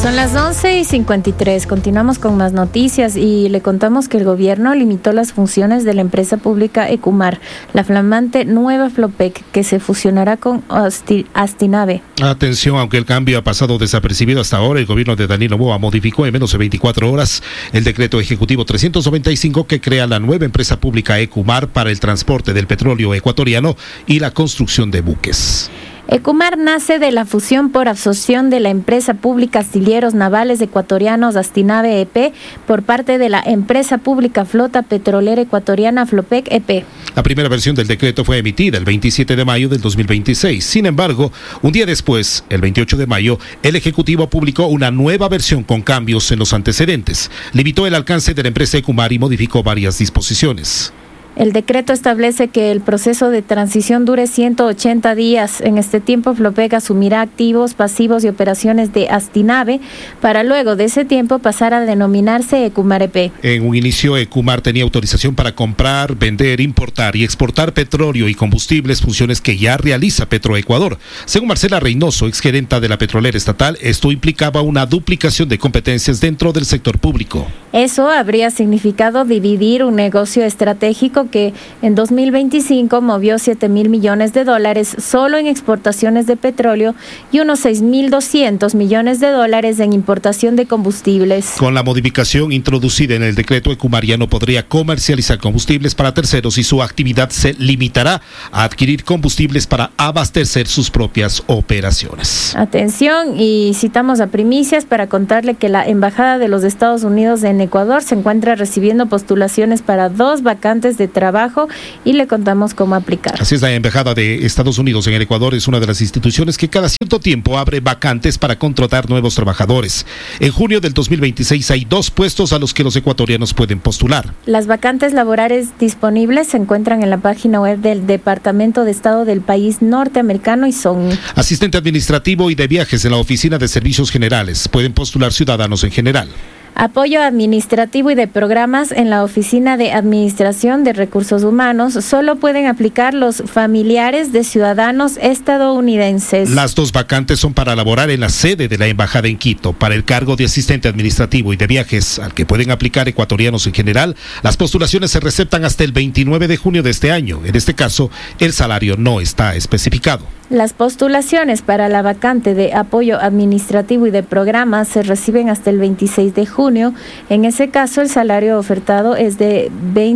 Son las 11:53. Continuamos con más noticias y le contamos que el gobierno limitó las funciones de la empresa pública Ecumar, la flamante nueva Flopec, que se fusionará con Astinave. Atención, aunque el cambio ha pasado desapercibido hasta ahora, el gobierno de Daniel Noboa modificó en menos de 24 horas el decreto ejecutivo 395 que crea la nueva empresa pública Ecumar para el transporte del petróleo ecuatoriano y la construcción de buques. Ecumar nace de la fusión por absorción de la empresa pública Astilleros Navales Ecuatorianos Astinave EP por parte de la empresa pública Flota Petrolera Ecuatoriana Flopec EP. La primera versión del decreto fue emitida el 27 de mayo del 2026. Sin embargo, un día después, el 28 de mayo, el Ejecutivo publicó una nueva versión con cambios en los antecedentes. Limitó el alcance de la empresa Ecumar y modificó varias disposiciones. El decreto establece que el proceso de transición dure 180 días. En este tiempo, Flopec asumirá activos, pasivos y operaciones de Astinave para luego de ese tiempo pasar a denominarse Ecumar EP. En un inicio, Ecumar tenía autorización para comprar, vender, importar y exportar petróleo y combustibles, funciones que ya realiza Petroecuador. Según Marcela Reynoso, exgerenta de la petrolera estatal, esto implicaba una duplicación de competencias dentro del sector público. Eso habría significado dividir un negocio estratégico que en 2025 movió $7,000 millones solo en exportaciones de petróleo y unos $6,200 millones en importación de combustibles. Con la modificación introducida en el decreto, Ecumar ya no podría comercializar combustibles para terceros y su actividad se limitará a adquirir combustibles para abastecer sus propias operaciones. Atención, y citamos a Primicias para contarle que la Embajada de los Estados Unidos en Ecuador se encuentra recibiendo postulaciones para 2 vacantes de trabajo y le contamos cómo aplicar. Así es, la Embajada de Estados Unidos en el Ecuador es una de las instituciones que cada cierto tiempo abre vacantes para contratar nuevos trabajadores. En junio del 2026 hay 2 puestos a los que los ecuatorianos pueden postular. Las vacantes laborales disponibles se encuentran en la página web del Departamento de Estado del país norteamericano y son: asistente administrativo y de viajes en la Oficina de Servicios Generales. Pueden postular ciudadanos en general. Apoyo administrativo y de programas en la Oficina de Administración de Recursos Humanos. Solo pueden aplicar los familiares de ciudadanos estadounidenses. Las 2 vacantes son para laborar en la sede de la Embajada en Quito. Para el cargo de asistente administrativo y de viajes, al que pueden aplicar ecuatorianos en general, las postulaciones se receptan hasta el 29 de junio de este año. En este caso, el salario no está especificado. Las postulaciones para la vacante de apoyo administrativo y de programas se reciben hasta el 26 de junio. En ese caso, el salario ofertado es de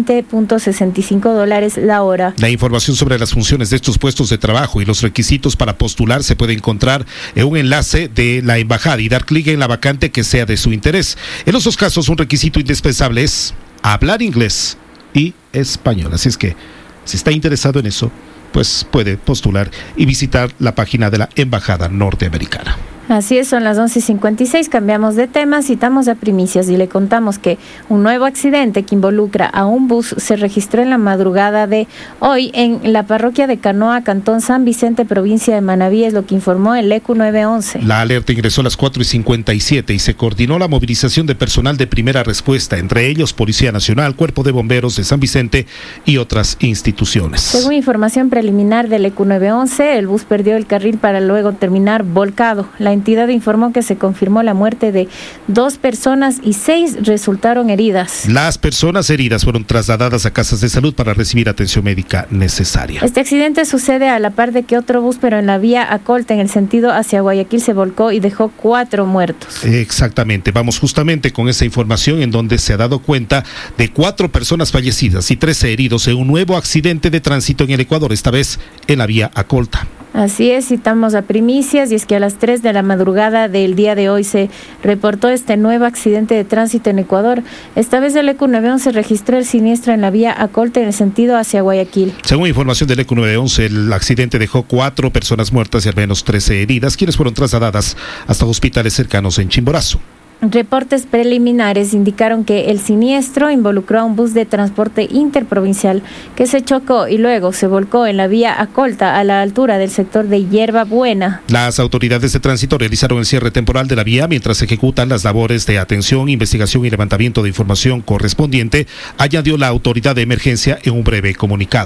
$20.65 la hora. La información sobre las funciones de estos puestos de trabajo y los requisitos para postular se puede encontrar en un enlace de la embajada y dar clic en la vacante que sea de su interés. En los 2 casos, un requisito indispensable es hablar inglés y español. Así es que, si está interesado en eso, pues puede postular y visitar la página de la Embajada norteamericana. Así es, son las 11:56, cambiamos de tema, citamos a Primicias y le contamos que un nuevo accidente que involucra a un bus se registró en la madrugada de hoy en la parroquia de Canoa, Cantón San Vicente, provincia de Manabí, es lo que informó el ECU 911. La alerta ingresó a las 4:57 y se coordinó la movilización de personal de primera respuesta, entre ellos Policía Nacional, Cuerpo de Bomberos de San Vicente y otras instituciones. Según información preliminar del ECU 911, el bus perdió el carril para luego terminar volcado. La entidad informó que se confirmó la muerte de 2 personas y 6 resultaron heridas. Las personas heridas fueron trasladadas a casas de salud para recibir atención médica necesaria. Este accidente sucede a la par de que otro bus, pero en la vía Acolta, en el sentido hacia Guayaquil, se volcó y dejó 4 muertos. Exactamente, vamos justamente con esa información en donde se ha dado cuenta de 4 personas fallecidas y 13 heridos en un nuevo accidente de tránsito en el Ecuador, esta vez en la vía Acolta. Así es, citamos a Primicias y es que a las 3 de la madrugada del día de hoy se reportó este nuevo accidente de tránsito en Ecuador. Esta vez el ECU 911 registró el siniestro en la vía Acolta en el sentido hacia Guayaquil. Según información del ECU 911, el accidente dejó 4 personas muertas y al menos 13 heridas, quienes fueron trasladadas hasta hospitales cercanos en Chimborazo. Reportes preliminares indicaron que el siniestro involucró a un bus de transporte interprovincial que se chocó y luego se volcó en la vía Acolta a la altura del sector de Hierba Buena. Las autoridades de tránsito realizaron el cierre temporal de la vía mientras ejecutan las labores de atención, investigación y levantamiento de información correspondiente, añadió la autoridad de emergencia en un breve comunicado.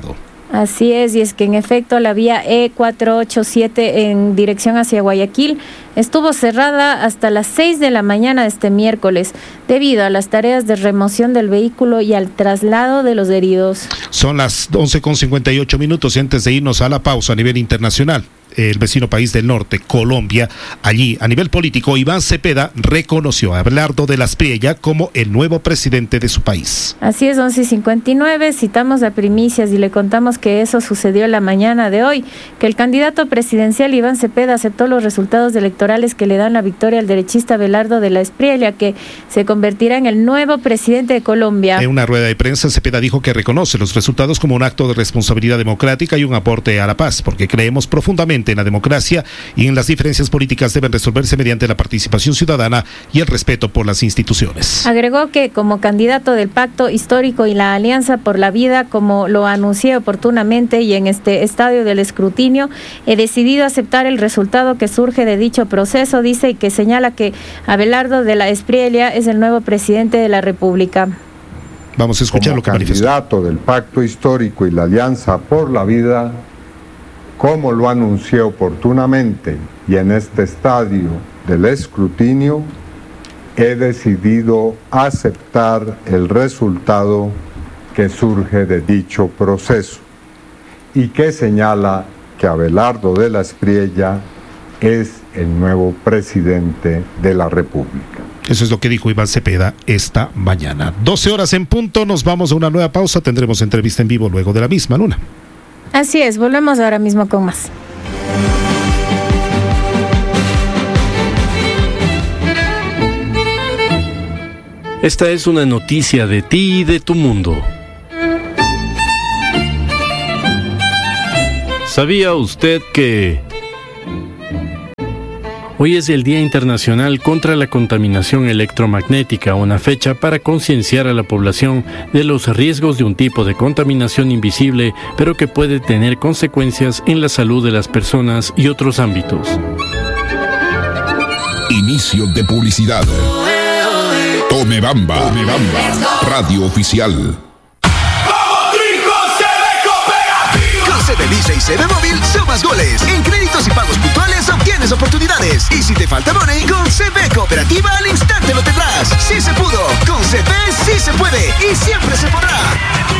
Así es, y es que en efecto la vía E487 en dirección hacia Guayaquil estuvo cerrada hasta las 6 de la mañana de este miércoles debido a las tareas de remoción del vehículo y al traslado de los heridos. Son las 11:58 y antes de irnos a la pausa a nivel internacional, el vecino país del norte, Colombia, allí a nivel político, Iván Cepeda reconoció a Abelardo de la Espriella como el nuevo presidente de su país. Así es, 11:59, citamos a Primicias y le contamos que eso sucedió la mañana de hoy, que el candidato presidencial Iván Cepeda aceptó los resultados electorales que le dan la victoria al derechista Abelardo de la Espriella, que se convertirá en el nuevo presidente de Colombia. En una rueda de prensa, Cepeda dijo que reconoce los resultados como un acto de responsabilidad democrática y un aporte a la paz, porque creemos profundamente en la democracia y en las diferencias políticas deben resolverse mediante la participación ciudadana y el respeto por las instituciones. Agregó que como candidato del Pacto Histórico y la Alianza por la Vida, como lo anuncié oportunamente y en este estadio del escrutinio, he decidido aceptar el resultado que surge de dicho proceso, dice, y que señala que Abelardo de la Espriella es el nuevo presidente de la República. Vamos a escuchar lo que manifestó. Como candidato del Pacto Histórico y la Alianza por la Vida, como lo anuncié oportunamente y en este estadio del escrutinio, he decidido aceptar el resultado que surge de dicho proceso y que señala que Abelardo de la Espriella es el nuevo presidente de la República. Eso es lo que dijo Iván Cepeda esta mañana. 12 horas en punto, nos vamos a una nueva pausa, tendremos entrevista en vivo luego de la misma, Luna. Así es, volvemos ahora mismo con más. Esta es una noticia de ti y de tu mundo. ¿Sabía usted que hoy es el Día Internacional contra la Contaminación Electromagnética, una fecha para concienciar a la población de los riesgos de un tipo de contaminación invisible, pero que puede tener consecuencias en la salud de las personas y otros ámbitos? Inicio de publicidad. Tome Bamba, radio oficial. CB Visa y CB Móvil sumas goles. En créditos y pagos puntuales obtienes oportunidades. Y si te falta money, con CB Cooperativa al instante lo tendrás. Sí se pudo. Con CB sí se puede. Y siempre se podrá.